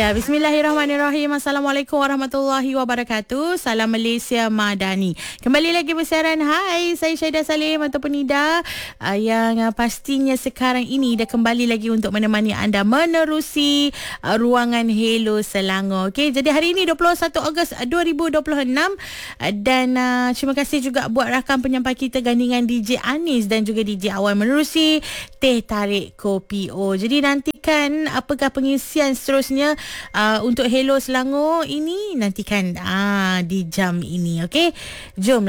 Ya, Bismillahirrahmanirrahim. Assalamualaikum warahmatullahi wabarakatuh. Salam Malaysia Madani. Kembali lagi bersiaran. Hai, saya Syahidah Salim ataupun Nida, yang pastinya sekarang ini dah kembali lagi untuk menemani anda menerusi ruangan Hello Selangor. Okey, jadi hari ini 21 Ogos 2026 dan terima kasih juga buat rakan penyampai kita gandingan DJ Anis dan juga DJ Awan menerusi Teh Tarik Kopi O. Jadi nantikan apakah pengisian seterusnya untuk Hello Selangor ini, nantikan di jam ini. Okey, jom